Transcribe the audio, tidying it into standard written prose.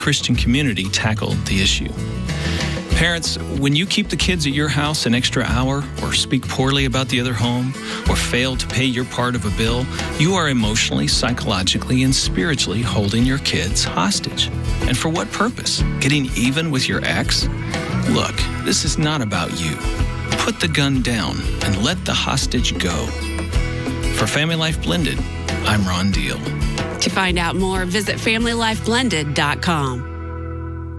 Christian community tackled the issue. Parents, when you keep the kids at your house an extra hour, or speak poorly about the other home, or fail to pay your part of a bill, you are emotionally, psychologically, and spiritually holding your kids hostage. And for what purpose? Getting even with your ex? Look, this is not about you. Put the gun down and let the hostage go. For Family Life Blended, I'm Ron Deal. To find out more, visit FamilyLifeBlended.com.